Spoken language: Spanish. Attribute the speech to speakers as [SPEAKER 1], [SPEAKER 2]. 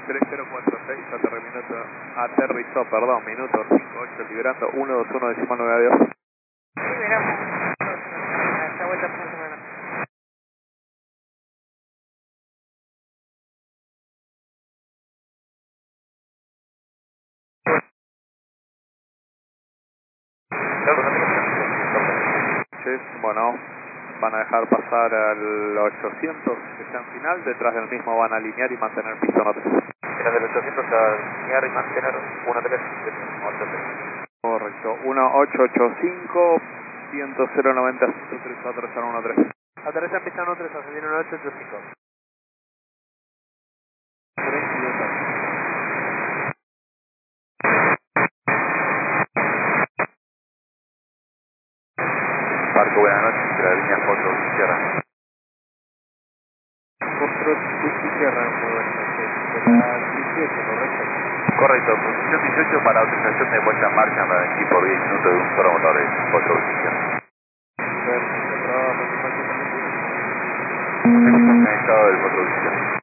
[SPEAKER 1] 3046, aterrizó, perdón, minuto 58, liberando 121 decimal 9 adiós.
[SPEAKER 2] Liberamos, esta vuelta por semana.
[SPEAKER 1] Bueno, van a dejar pasar al 800 que está en final, detrás del mismo van a alinear y mantener pistón 3.
[SPEAKER 3] Era del 800 a alinear y mantener 1-3.
[SPEAKER 1] Correcto, 1885, 10090, 134, 13.
[SPEAKER 2] Aterriza en pista 13, ascendiendo 1885.
[SPEAKER 1] 32 años.
[SPEAKER 3] Barco, buenas noches, que la línea 4 cierra.
[SPEAKER 2] Otro cierra, muy buenas noches. De la 18, correcto.
[SPEAKER 3] Correcto, posición 18 para autorización de vuelta en marcha en Ralenti por 10 minutos de un solo motor de 4 posición.
[SPEAKER 2] Perfecto, trabajo,
[SPEAKER 3] Revisión en estado del 4 posición.